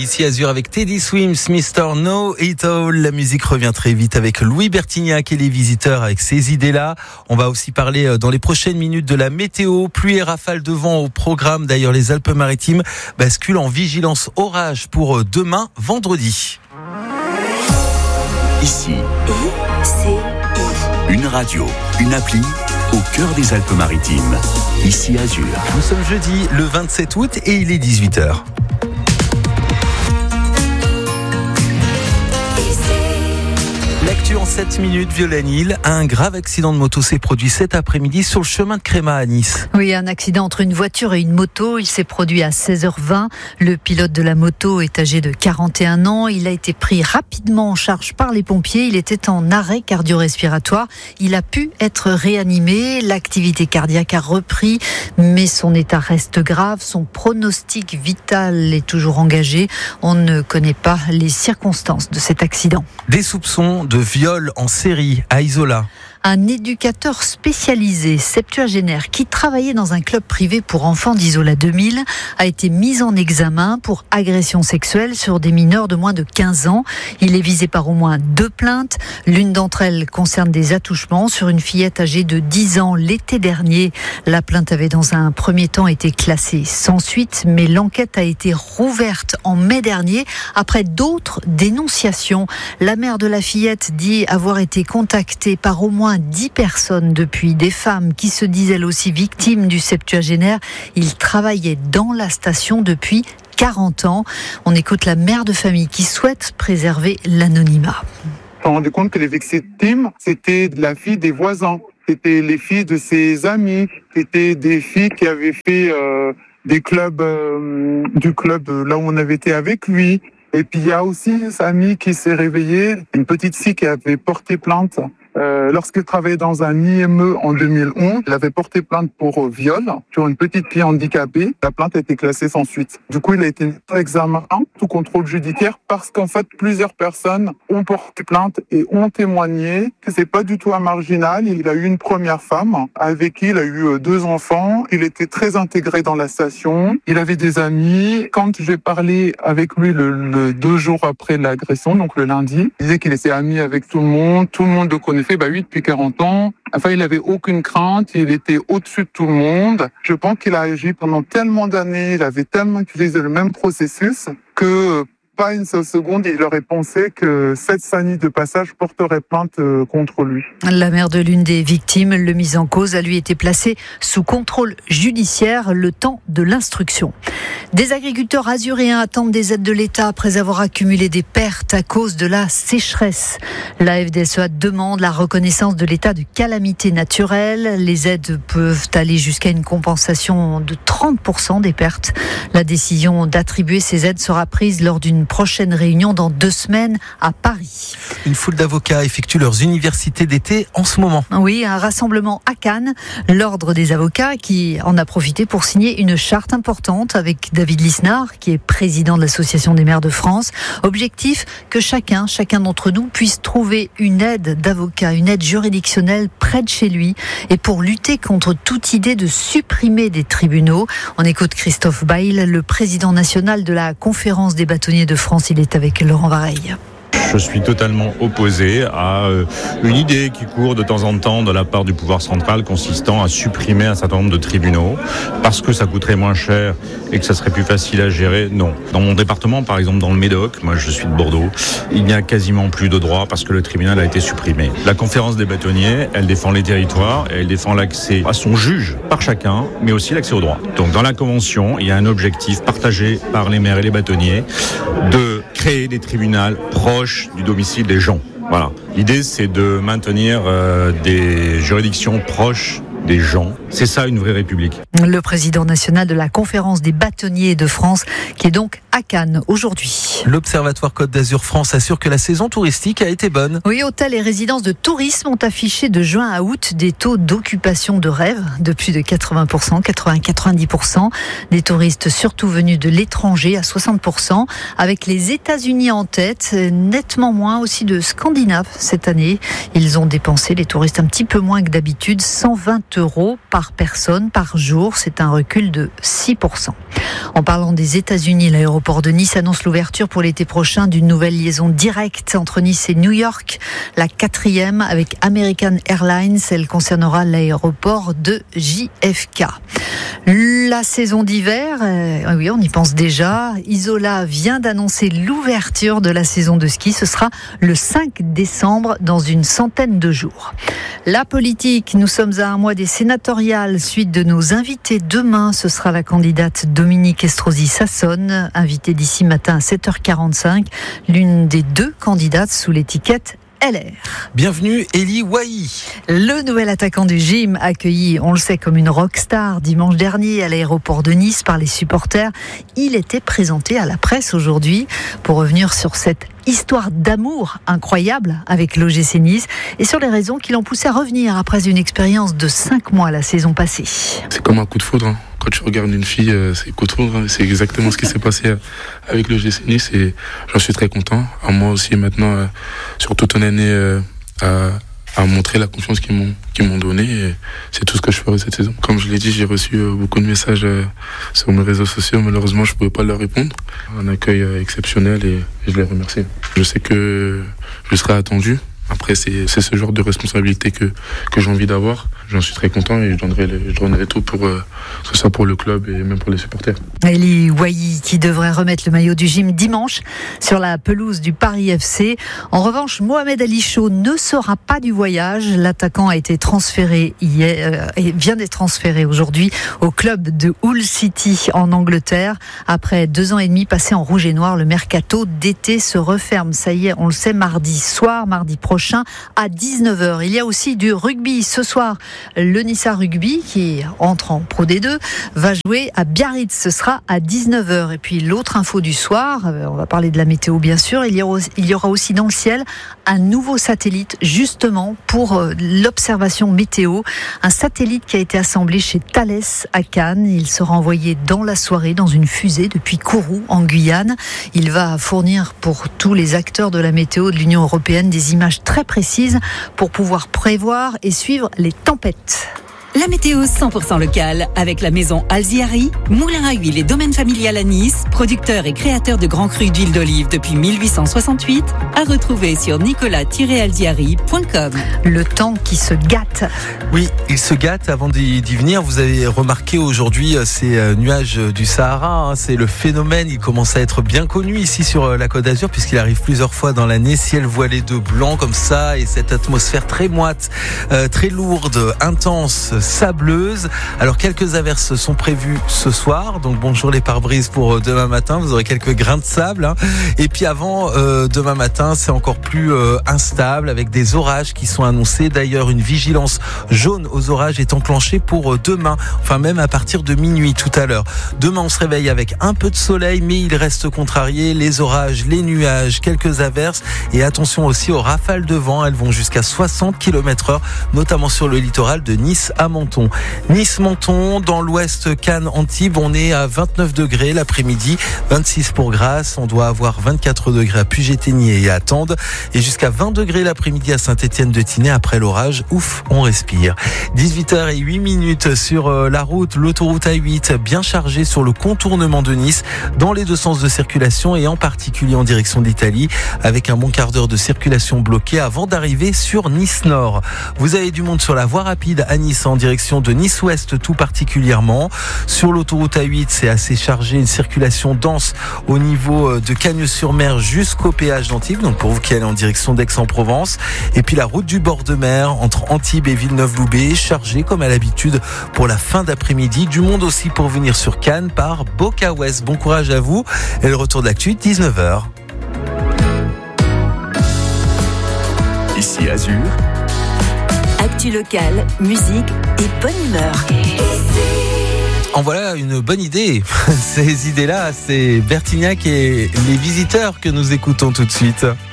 Ici Azur avec Teddy Swims, Mr. Know It All. La musique revient très vite avec Louis Bertignac et les visiteurs avec ces idées-là. On va aussi parler dans les prochaines minutes de la météo. Pluie et rafales de vent au programme. D'ailleurs, les Alpes-Maritimes basculent en vigilance orage pour demain, vendredi. Ici, une radio, une appli au cœur des Alpes-Maritimes. Ici Azur. Nous sommes jeudi le 27 août et il est 18h. L'actu en 7 minutes, Violaine Hill. Un grave accident de moto s'est produit cet après-midi sur le chemin de Créma à Nice. Oui, un accident entre une voiture et une moto. Il s'est produit à 16h20. Le pilote de la moto est âgé de 41 ans. Il a été pris rapidement en charge par les pompiers. Il était en arrêt cardio-respiratoire. Il a pu être réanimé. L'activité cardiaque a repris, mais son état reste grave. Son pronostic vital est toujours engagé. On ne connaît pas les circonstances de cet accident. Des soupçons de viol en série à Isola. Un éducateur spécialisé septuagénaire qui travaillait dans un club privé pour enfants d'Isola 2000 a été mis en examen pour agression sexuelle sur des mineurs de moins de 15 ans. Il est visé par au moins 2 plaintes. L'une d'entre elles concerne des attouchements sur une fillette âgée de 10 ans l'été dernier. La plainte avait dans un premier temps été classée sans suite, mais l'enquête a été rouverte en mai dernier après d'autres dénonciations. La mère de la fillette dit avoir été contactée par au moins 10 personnes depuis, des femmes qui se disent elles aussi victimes du septuagénaire. Il travaillait dans la station depuis 40 ans. On écoute la mère de famille qui souhaite préserver l'anonymat. On s'est rendu compte que les victimes, c'était la fille des voisins. C'était les filles de ses amis. C'était des filles qui avaient fait des clubs, du club là où on avait été avec lui. Et puis il y a aussi sa amie qui s'est réveillée, une petite fille qui avait porté plainte. Lorsqu'elle travaillait dans un IME en 2011, elle avait porté plainte pour viol sur une petite fille handicapée. La plainte a été classée sans suite. Du coup, il a été mis en examen sous contrôle judiciaire parce qu'en fait, plusieurs personnes ont porté plainte et ont témoigné que c'est pas du tout un marginal. Il a eu une première femme avec qui il a eu 2 enfants. Il était très intégré dans la station. Il avait des amis. Quand j'ai parlé avec lui le 2 jours après l'agression, donc le lundi, il disait qu'il était ami avec tout le monde le connaissait. Lui, depuis 40 ans. Enfin, il n'avait aucune crainte. Il était au-dessus de tout le monde. Je pense qu'il a agi pendant tellement d'années. Il avait tellement utilisé le même processus que pas une seule seconde, il aurait pensé que cette famille de passage porterait plainte contre lui. La mère de l'une des victimes, le mis en cause, a lui été placé sous contrôle judiciaire le temps de l'instruction. Des agriculteurs azuréens attendent des aides de l'État après avoir accumulé des pertes à cause de la sécheresse. La FDSEA demande la reconnaissance de l'état de calamité naturelle. Les aides peuvent aller jusqu'à une compensation de 30% des pertes. La décision d'attribuer ces aides sera prise lors d'une prochaine réunion dans 2 semaines à Paris. Une foule d'avocats effectue leurs universités d'été en ce moment. Oui, un rassemblement à Cannes. L'Ordre des avocats qui en a profité pour signer une charte importante avec David Lisnard, qui est président de l'Association des maires de France. Objectif, que chacun d'entre nous puisse trouver une aide d'avocat, une aide juridictionnelle près de chez lui. Et pour lutter contre toute idée de supprimer des tribunaux, on écoute Christophe Bail, le président national de la Conférence des bâtonniers de France. Il est avec Laurent Vareille. Je suis totalement opposé à une idée qui court de temps en temps de la part du pouvoir central consistant à supprimer un certain nombre de tribunaux parce que ça coûterait moins cher et que ça serait plus facile à gérer. Non. Dans mon département, par exemple dans le Médoc, moi je suis de Bordeaux, il n'y a quasiment plus de droits parce que le tribunal a été supprimé. La conférence des bâtonniers, elle défend les territoires et elle défend l'accès à son juge par chacun, mais aussi l'accès aux droits. Donc dans la convention, il y a un objectif partagé par les maires et les bâtonniers de créer des tribunaux proches du domicile des gens. Voilà. L'idée, c'est de maintenir des juridictions proches des gens. C'est ça une vraie république. Le président national de la Conférence des bâtonniers de France, qui est donc à Cannes aujourd'hui. L'Observatoire Côte d'Azur France assure que la saison touristique a été bonne. Oui, hôtels et résidences de tourisme ont affiché de juin à août des taux d'occupation de rêve de plus de 80%, 80-90%. Des touristes surtout venus de l'étranger à 60%, avec les États-Unis en tête, nettement moins aussi de Scandinaves cette année. Ils ont dépensé, les touristes, un petit peu moins que d'habitude, 128 € par personne par jour. C'est un recul de 6%. En parlant des États-Unis, l'aéroport de Nice annonce l'ouverture pour l'été prochain d'une nouvelle liaison directe entre Nice et New York, la 4e avec American Airlines. Elle concernera l'aéroport de JFK. La saison d'hiver, oui, on y pense déjà. Isola vient d'annoncer l'ouverture de la saison de ski. Ce sera le 5 décembre dans une centaine de jours. La politique, nous sommes à un mois des sénatoriales. Suite de nos invités demain, ce sera la candidate Dominique Estrosi Sassone, invitée d'ici matin à 7h45, l'une des 2 candidates sous l'étiquette LR. Bienvenue Elie Wahi. Le nouvel attaquant du gym, accueilli, on le sait, comme une rockstar dimanche dernier à l'aéroport de Nice par les supporters, il était présenté à la presse aujourd'hui pour revenir sur cette histoire d'amour incroyable avec l'OGC Nice et sur les raisons qui l'ont poussé à revenir après une expérience de 5 mois la saison passée. C'est comme un coup de foudre, hein. Quand tu regardes une fille, c'est coup de foudre, hein. C'est exactement ce qui s'est passé avec l'OGC Nice et j'en suis très content. À moi aussi maintenant, sur toute une année, à montrer la confiance qu'ils m'ont donnée et c'est tout ce que je ferai cette saison. Comme je l'ai dit, j'ai reçu beaucoup de messages sur mes réseaux sociaux. Malheureusement, je ne pouvais pas leur répondre. Un accueil exceptionnel et je les remercie. Je sais que je serai attendu. Après, c'est ce genre de responsabilité que j'ai envie d'avoir. J'en suis très content et je donnerai tout pour que ce soit pour le club et même pour les supporters. Elie Wahi qui devrait remettre le maillot du gym dimanche sur la pelouse du Paris FC. En revanche, Mohamed Ali Chaud ne sera pas du voyage. L'attaquant a été transféré hier et vient d'être transféré aujourd'hui au club de Hull City en Angleterre. Après 2 ans et demi passés en rouge et noir, le mercato d'été se referme. Ça y est, on le sait, mardi prochain à 19h. Il y a aussi du rugby ce soir. Le Nissa Rugby, qui entre en Pro D2, va jouer à Biarritz. Ce sera à 19h. Et puis l'autre info du soir, on va parler de la météo bien sûr, il y aura aussi dans le ciel un nouveau satellite justement pour l'observation météo. Un satellite qui a été assemblé chez Thales à Cannes. Il sera envoyé dans la soirée dans une fusée depuis Kourou en Guyane. Il va fournir pour tous les acteurs de la météo de l'Union européenne des images très précises pour pouvoir prévoir et suivre les tempêtes. La météo 100% locale avec la maison Alziari, moulin à huile et domaine familial à Nice, producteur et créateur de grands crus d'huile d'olive depuis 1868, à retrouver sur nicolas-alziari.com. Le temps qui se gâte. Oui, il se gâte avant d'y venir. Vous avez remarqué aujourd'hui ces nuages du Sahara, hein, c'est le phénomène, il commence à être bien connu ici sur la Côte d'Azur puisqu'il arrive plusieurs fois dans l'année, ciel voilé de blanc comme ça et cette atmosphère très moite, très lourde, intense, sableuse. Alors quelques averses sont prévues ce soir, donc bonjour les pare-brises pour demain matin, vous aurez quelques grains de sable, hein. Et puis avant demain matin c'est encore plus instable avec des orages qui sont annoncés. D'ailleurs une vigilance jaune aux orages est enclenchée pour demain, enfin même à partir de minuit tout à l'heure. Demain on se réveille avec un peu de soleil mais il reste contrarié, les orages, les nuages, quelques averses et attention aussi aux rafales de vent, elles vont jusqu'à 60 km/h notamment sur le littoral de Nice à Menton. Nice-Menton, dans l'ouest Cannes-Antibes, on est à 29 degrés l'après-midi, 26 pour Grasse, on doit avoir 24 degrés à Puget-Théniers et à Tende, et jusqu'à 20 degrés l'après-midi à Saint-Étienne-de-Tinée après l'orage. Ouf, on respire. 18h08 sur la route, l'autoroute A8, bien chargée sur le contournement de Nice, dans les 2 sens de circulation et en particulier en direction d'Italie, avec un bon quart d'heure de circulation bloquée avant d'arriver sur Nice-Nord. Vous avez du monde sur la voie rapide à Nice en direction de Nice-Ouest tout particulièrement. Sur l'autoroute A8, c'est assez chargé, une circulation dense au niveau de Cagnes-sur-Mer jusqu'au péage d'Antibes, donc pour vous qui allez en direction d'Aix-en-Provence. Et puis la route du bord de mer entre Antibes et Villeneuve-Loubet, chargée comme à l'habitude pour la fin d'après-midi. Du monde aussi pour venir sur Cannes par Boca-Ouest. Bon courage à vous et le retour de l'actu 19h. Ici Azur. Actu locale, musique et bonne humeur. En voilà une bonne idée. Ces idées-là, c'est Bertignac et les visiteurs que nous écoutons tout de suite.